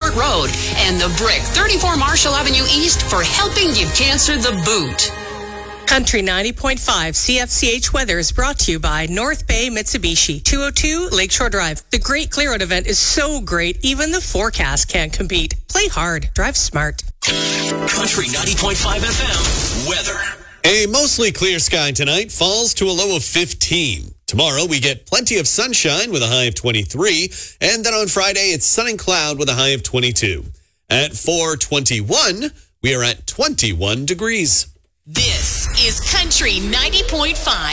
Court Road. And The Brick, 34 Marshall Avenue East, for helping give cancer the boot. Country 90.5 CFCH weather is brought to you by North Bay Mitsubishi, 202 Lakeshore Drive. The Great Clear Out event is so great, even the forecast can't compete. Play hard, drive smart. Country 90.5 FM weather. A mostly clear sky tonight falls to a low of 15. Tomorrow we get plenty of sunshine with a high of 23. And then on Friday it's sun and cloud with a high of 22. At 4:21, we are at 21 degrees. This is Country 90.5.